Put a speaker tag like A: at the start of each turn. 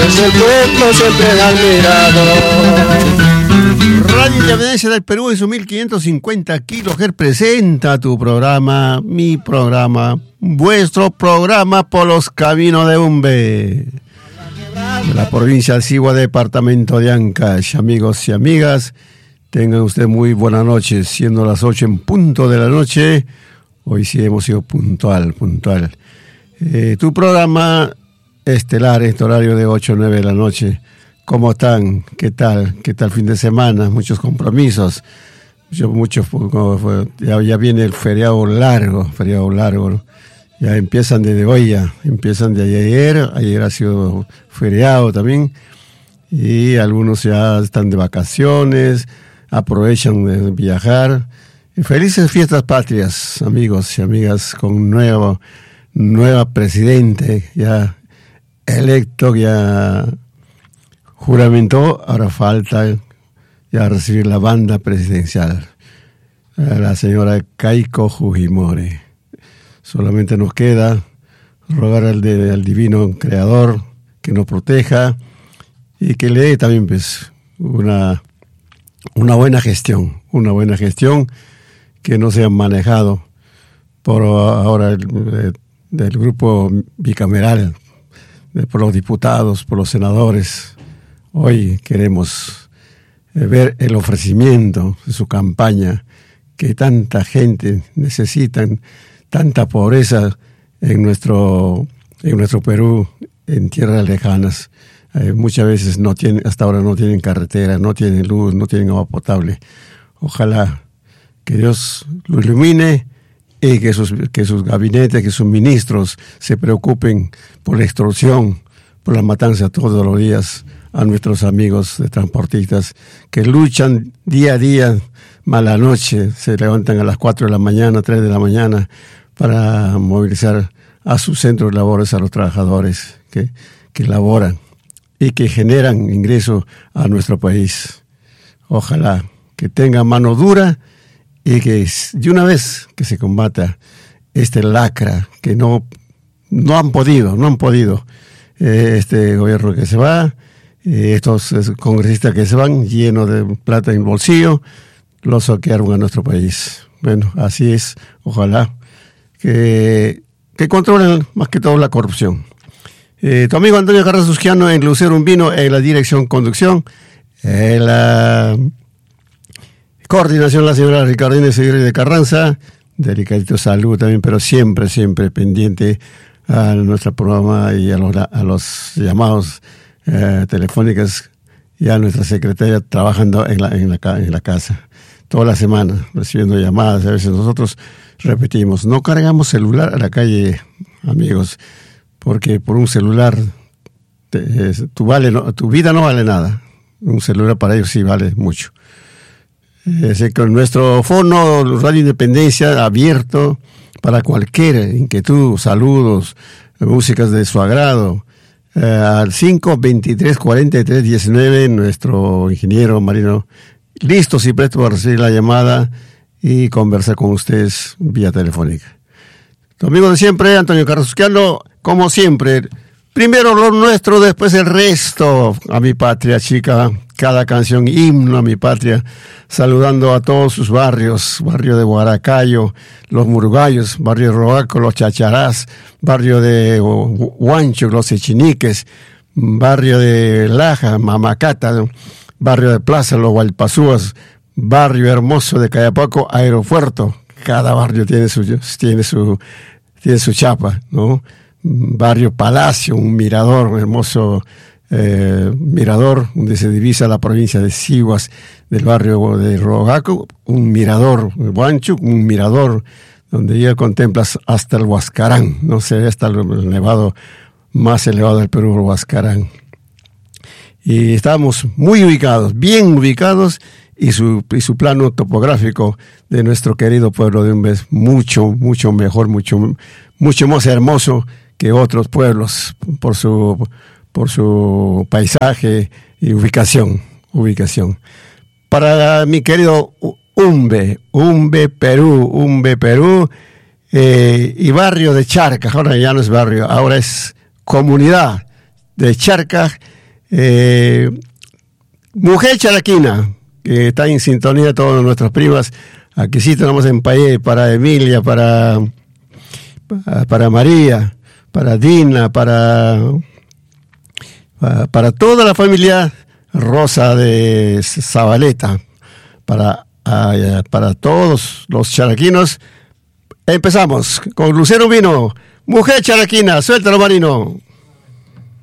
A: pues el pueblo siempre admirado.
B: Radio Independencia del Perú en su 1550 kHz presenta tu programa, mi programa, vuestro programa por los caminos de Umbe, de la provincia de Sigua, departamento de Ancash. Amigos y amigas, tengan ustedes muy buenas noches, siendo las 8 en punto de la noche. Hoy sí hemos sido puntual. Tu programa estelar, este horario de 8 a 9 de la noche. ¿Cómo están? ¿Qué tal? ¿Qué tal fin de semana? Muchos compromisos. Ya viene el feriado largo, ¿no? Ya empiezan desde hoy, empiezan de ayer ha sido feriado también, y algunos ya están de vacaciones, aprovechan de viajar. Felices fiestas patrias, amigos y amigas, con nueva presidente ya electo, ya juramentó. Ahora falta ya recibir la banda presidencial, la señora Keiko Fujimori. Solamente nos queda rogar al divino creador que nos proteja y que le dé también pues una buena gestión, que no sea manejado por ahora del grupo bicameral, por los diputados, por los senadores. Hoy queremos ver el ofrecimiento de su campaña, que tanta gente necesita, tanta pobreza en nuestro Perú, en tierras lejanas. Muchas veces hasta ahora no tienen carretera, no tienen luz, no tienen agua potable. Ojalá que Dios lo ilumine y que sus gabinetes, que sus ministros se preocupen por la extorsión, por la matanza todos los días a nuestros amigos de transportistas que luchan día a día, mala noche, se levantan a las 4 de la mañana, 3 de la mañana para movilizar a sus centros de labores a los trabajadores que laboran y que generan ingreso a nuestro país. Ojalá que tenga mano dura y que de una vez que se combata este lacra que no han podido este gobierno que se va, estos congresistas que se van llenos de plata en bolsillo, los saquearon a nuestro país. Bueno, así es. Ojalá que controlen más que todo la corrupción. Tu amigo Antonio Carrasco Susquiano en Lucero Umbino, en la dirección conducción, en la coordinación la señora Ricardina Seguirre de Carranza, delicadito salud también, pero siempre pendiente a nuestro programa y a los llamados telefónicos, y a nuestra secretaria trabajando en la casa toda la semana, recibiendo llamadas. A veces nosotros repetimos, no cargamos celular a la calle, amigos, porque por un celular tu vida no vale nada. Un celular para ellos sí vale mucho. Así que nuestro fono Radio Independencia abierto para cualquier inquietud, saludos, músicas de su agrado, al 523-43-19, nuestro ingeniero marino listos y prestos para recibir la llamada y conversar con ustedes vía telefónica. Tu amigo de siempre, Antonio Carlos Susquiano, como siempre, primero lo nuestro, después el resto. A mi patria chica, cada canción himno a mi patria, saludando a todos sus barrios, barrio de Huaracayo, Los Murgallos, barrio de Roaco, Los Chacharás, barrio de Huancho, Los Echiniques, barrio de Laja, Mamacata, barrio de Plaza, Los Hualpazúas, barrio hermoso de Cayapaco, Aeropuerto. Cada barrio tiene su chapa, ¿no? Barrio Palacio, un mirador, un hermoso mirador donde se divisa la provincia de Siguas del barrio de Rogaco, un mirador, Huancho, un mirador donde ya contemplas hasta el Huascarán, no sé, hasta el más elevado del Perú, el Huascarán. Y estábamos muy ubicados, bien ubicados, y su plano topográfico de nuestro querido pueblo de Umbe es mucho mejor, mucho más hermoso que otros pueblos por su paisaje y ubicación. Para mi querido Umbe, Perú, y barrio de Charcas, ahora ya no es barrio, ahora es comunidad de Charcas, Mujer Charaquina, que está en sintonía de todas nuestras primas. Aquí sí tenemos en Payé, para Emilia, para María, para Dina, para toda la familia Rosa de Zabaleta, para todos los charaquinos. Empezamos con Lucero Vino, Mujer Charaquina, suéltalo, Marino.